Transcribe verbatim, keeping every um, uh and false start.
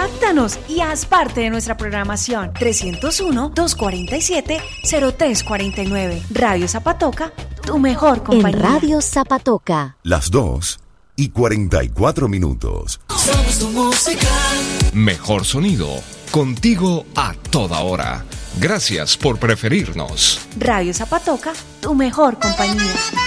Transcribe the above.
Contáctanos y haz parte de nuestra programación. trescientos uno, doscientos cuarenta y siete, cero tres cuarenta y nueve. Radio Zapatoca, tu mejor compañía. En Radio Zapatoca. Las dos y cuarenta y cuatro minutos. Somos tu música. Mejor sonido, contigo a toda hora. Gracias por preferirnos. Radio Zapatoca, tu mejor compañía.